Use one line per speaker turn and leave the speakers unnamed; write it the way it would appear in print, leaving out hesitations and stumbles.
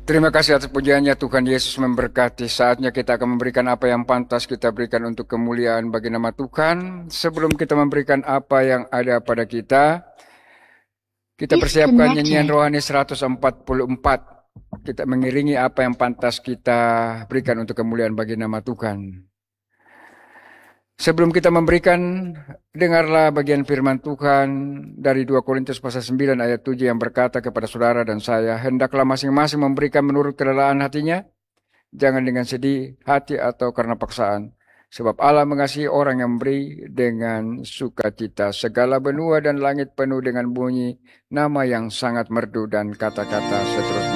Terima kasih atas pujiannya Tuhan Yesus memberkati. Saatnya kita akan memberikan apa yang pantas kita berikan untuk kemuliaan bagi nama Tuhan. Sebelum kita memberikan apa yang ada pada kita persiapkan nyanyian rohani 144. Kita mengiringi apa yang pantas kita berikan untuk kemuliaan bagi nama Tuhan. Sebelum kita memberikan, dengarlah bagian firman Tuhan dari 2 Korintus pasal 9 ayat 7 yang berkata kepada saudara dan saya, hendaklah masing-masing memberikan menurut kerelaan hatinya, jangan dengan sedih hati atau karena paksaan. Sebab Allah mengasihi orang yang memberi dengan sukacita. Segala benua dan langit penuh dengan bunyi nama yang sangat merdu dan kata-kata seterusnya.